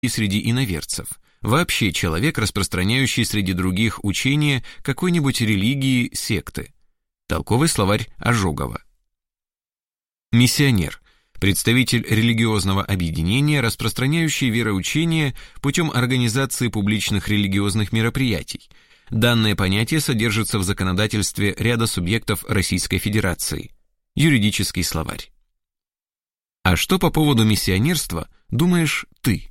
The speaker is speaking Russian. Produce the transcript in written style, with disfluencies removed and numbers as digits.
и среди иноверцев. Вообще человек, распространяющий среди других учение какой-нибудь религии, секты. Толковый словарь Ожогова. Миссионер. Представитель религиозного объединения, распространяющий вероучение путем организации публичных религиозных мероприятий. Данное понятие содержится в законодательстве ряда субъектов Российской Федерации. Юридический словарь. А что по поводу миссионерства думаешь ты?